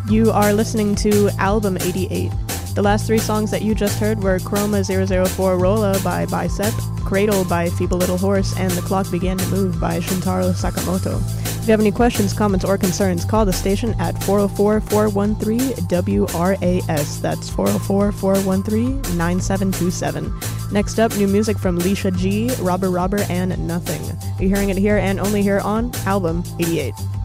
You are listening to Album 88. The last three songs that you just heard were Chroma 004 Rolla by Bicep, Cradle by Feeble Little Horse, and The Clock Began to Move by Shintaro Sakamoto. If you have any questions, comments, or concerns, call the station at 404-413-WRAS. That's 404-413-9727. Next up, new music from Leisha G, Robber, and Nothing. You're hearing it here and only here on Album 88.